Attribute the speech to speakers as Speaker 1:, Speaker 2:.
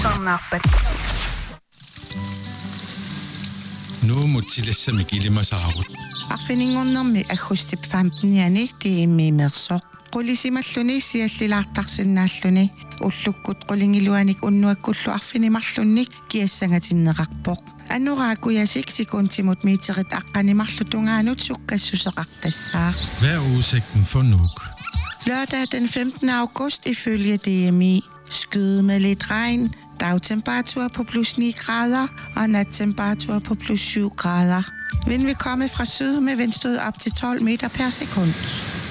Speaker 1: qusarnaarpat
Speaker 2: nuumutsilassa kilimasaarut
Speaker 3: arfiningornermi agustip 15 jani tiimmiimersoq qulisimalluni siallilaartarsinnaalluni ullukkut qulingiluanik unnuakkullu arfinimarlunnik kiassangatinneqarpoq anuraakuyasik sikuntimut miiterit aqqanimarlu tungaanut sukkassuseqartassaaq.
Speaker 2: Hvad er udsigten for Nuuk?
Speaker 3: Lørdag den 15. august ifølge DMI skyde med lidt regn, dagtemperatur på plus 9 grader og nattemperatur på plus 7 grader. Vind vil komme fra syd med vindstød op til 12 meter per sekund.